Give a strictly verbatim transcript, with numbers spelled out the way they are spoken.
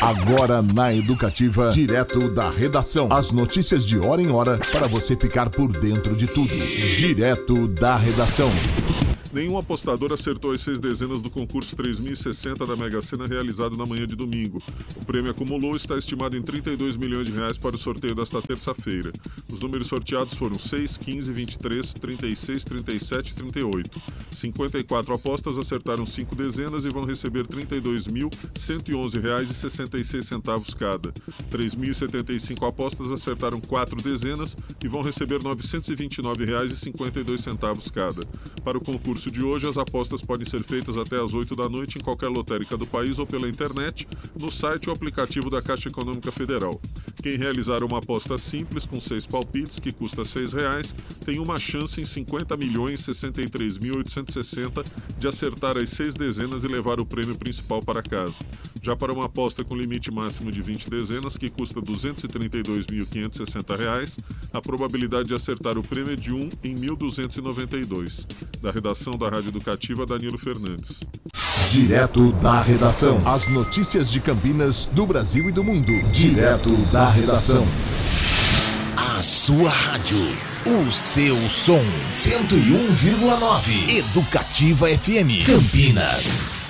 Agora na Educativa, direto da redação. As notícias de hora em hora para você ficar por dentro de tudo. Direto da redação. Nenhum apostador acertou as seis dezenas do concurso três mil e sessenta da Mega Sena realizado na manhã de domingo. O prêmio acumulou está estimado em trinta e dois milhões de reais para o sorteio desta terça-feira. Os números sorteados foram seis, quinze, vinte e três, trinta e seis, trinta e sete e trinta e oito. cinquenta e quatro apostas acertaram cinco dezenas e vão receber trinta e dois mil, cento e onze reais e sessenta e seis centavos cada. três mil e setenta e cinco apostas acertaram quatro dezenas e vão receber novecentos e vinte e nove reais e cinquenta e dois centavos cada. Para o concurso de hoje, as apostas podem ser feitas até às oito da noite em qualquer lotérica do país ou pela internet, no site ou aplicativo da Caixa Econômica Federal. Quem realizar uma aposta simples com seis palpites, que custa seis reais, tem uma chance em cinquenta milhões, sessenta e três mil, oitocentos e sessenta de acertar as seis dezenas e levar o prêmio principal para casa. Já para uma aposta com limite máximo de vinte dezenas, que custa duzentos e trinta e dois mil, quinhentos e sessenta reais, a probabilidade de acertar o prêmio é de um em mil duzentos e noventa e dois. Da redação da Rádio Educativa, Danilo Fernandes. Direto da redação. As notícias de Campinas, do Brasil e do mundo. Direto da redação. A sua rádio. O seu som. cento e um vírgula nove. Educativa F M. Campinas.